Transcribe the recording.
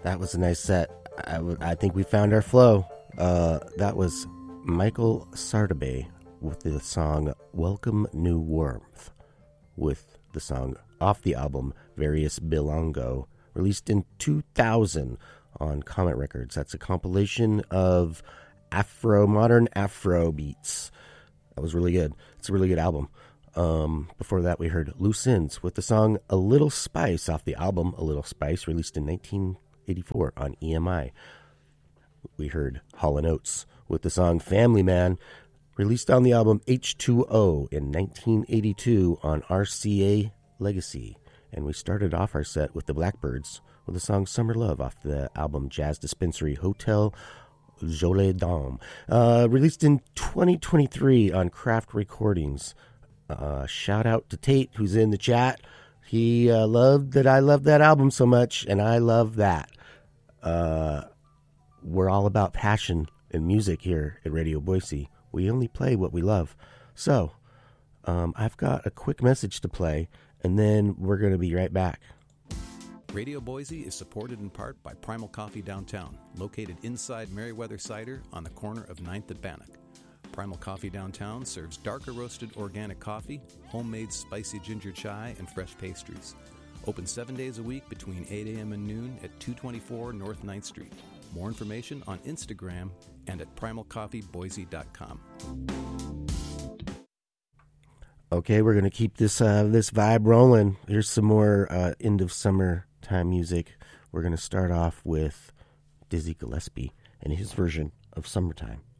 That was a nice set. I think we found our flow. That was Michael Sartabay with the song Welcome New Warmth, with the song off the album Various Bilongo, released in 2000 on Comet Records. That's a compilation of modern Afro beats. That was really good. It's a really good album. Before that, we heard Loose Ends with the song A Little Spice off the album A Little Spice, released in 1984 on EMI. We heard Hall & Oates with the song Family Man, released on the album H2O in 1982 on RCA Legacy. And we started off our set with the Blackbirds with the song Summer Love off the album Jazz Dispensary Hotel Jolie Dame, released in 2023 on Craft Recordings. Shout out to Tate, who's in the chat. He loved that I love that album so much, and I love that. We're all about passion and music here at Radio Boise. We only play what we love. So, I've got a quick message to play, and then we're going to be right back. Radio Boise is supported in part by Primal Coffee Downtown, located inside Meriwether Cider on the corner of 9th and Bannock. Primal Coffee Downtown serves darker roasted organic coffee, homemade spicy ginger chai, and fresh pastries. Open 7 days a week between 8 a.m. and noon at 224 North 9th Street. More information on Instagram and at primalcoffeeboise.com. Okay, we're going to keep this vibe rolling. Here's some more end of summer time music. We're going to start off with Dizzy Gillespie and his version of Summertime.